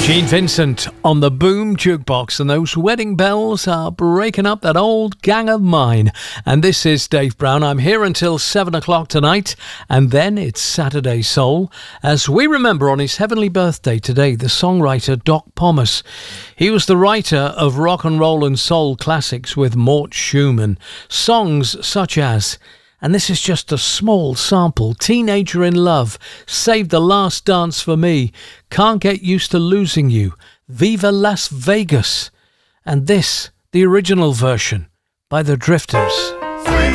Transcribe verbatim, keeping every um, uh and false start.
Gene Vincent on the Boom Jukebox, and those wedding bells are breaking up that old gang of mine. And this is Dave Brown. I'm here until seven o'clock tonight, and then it's Saturday Soul, as we remember on his heavenly birthday today, the songwriter Doc Pomus. He was the writer of rock and roll and soul classics with Mort Schumann. Songs such as, and this is just a small sample, Teenager in Love, Save the Last Dance for Me, Can't Get Used to Losing You, Viva Las Vegas, and this, the original version by the Drifters.